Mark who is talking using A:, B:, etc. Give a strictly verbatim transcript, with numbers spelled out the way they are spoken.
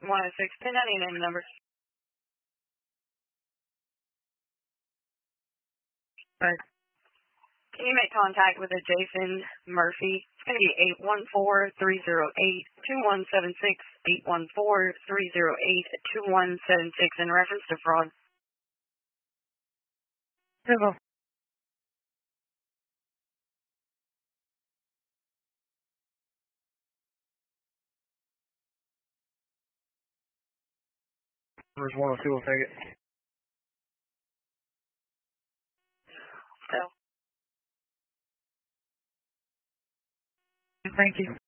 A: one oh six, ten ninety, name and number.
B: Right.
A: Can you make contact with a Jason Murphy? It's going to be eight one four, three oh eight, two one seven six, eight one four, three oh eight, two one seven six in reference to fraud.
B: Hello. There's one oh two, we'll take it.
A: So.
B: Thank you.